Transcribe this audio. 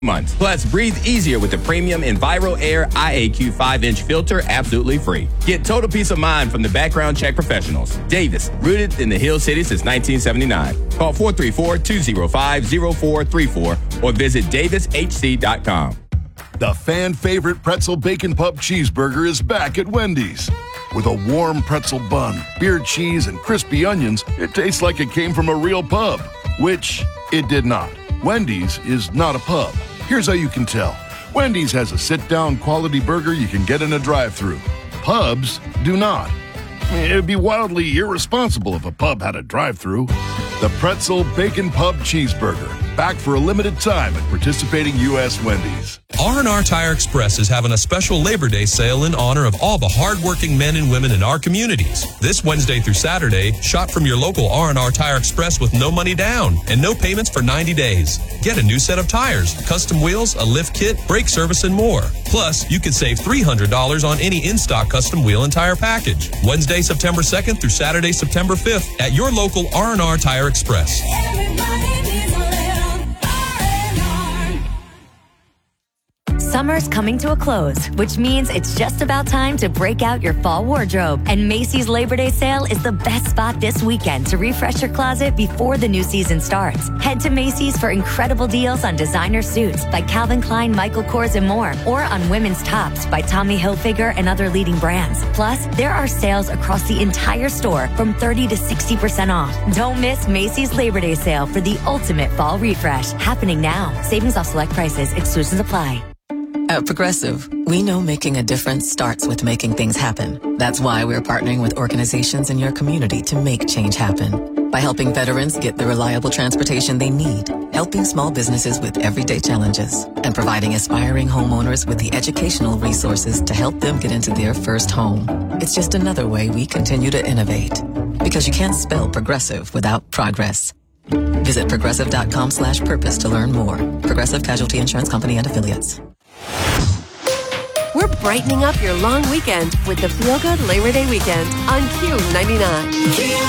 months. Plus, breathe easier with the premium Enviro Air IAQ 5-inch filter absolutely free. Get total peace of mind from the background check professionals. Davis, rooted in the Hill City since 1979. Call 434-205-0434 or visit davishc.com. The fan-favorite pretzel bacon pub cheeseburger is back at Wendy's. With a warm pretzel bun, beer cheese, and crispy onions, it tastes like it came from a real pub, which it did not. Wendy's is not a pub. Here's how you can tell. Wendy's has a sit-down quality burger you can get in a drive-thru. Pubs do not. It'd be wildly irresponsible if a pub had a drive-thru. The Pretzel Bacon Pub Cheeseburger. Back for a limited time at participating U.S. Wendy's. R&R Tire Express is having a special Labor Day sale in honor of all the hardworking men and women in our communities. This Wednesday through Saturday, shop from your local R&R Tire Express with no money down and no payments for 90 days. Get a new set of tires, custom wheels, a lift kit, brake service, and more. Plus, you can save $300 on any in-stock custom wheel and tire package. Wednesday, September 2nd through Saturday, September 5th at your local R&R Tire Express. Summer's coming to a close, which means it's just about time to break out your fall wardrobe. And Macy's Labor Day sale is the best spot this weekend to refresh your closet before the new season starts. Head to Macy's for incredible deals on designer suits by Calvin Klein, Michael Kors, and more, or on women's tops by Tommy Hilfiger and other leading brands. Plus, there are sales across the entire store from 30 to 60% off. Don't miss Macy's Labor Day sale for the ultimate fall refresh. Happening now. Savings off select prices. Exclusions apply. At Progressive, we know making a difference starts with making things happen. That's why we're partnering with organizations in your community to make change happen. By helping veterans get the reliable transportation they need, helping small businesses with everyday challenges, and providing aspiring homeowners with the educational resources to help them get into their first home. It's just another way we continue to innovate. Because you can't spell progressive without progress. Visit progressive.com/purpose to learn more. Progressive Casualty Insurance Company and Affiliates. We're brightening up your long weekend with the Feel Good Labor Day weekend on Q99.